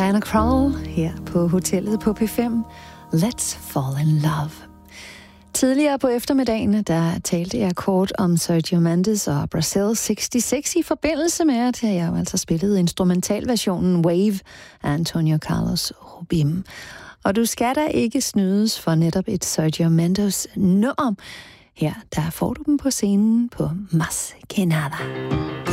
Diana Krall her på hotellet på P5. Let's fall in love. Tidligere på eftermiddagen, der talte jeg kort om Sergio Mendes og Brazil 66 i forbindelse med, at jeg altså spillede instrumentalversionen Wave af Antonio Carlos Jobim. Og du skal da ikke snydes for netop et Sergio Mendes nummer. Her, der får du dem på scenen på Mas Que Nada.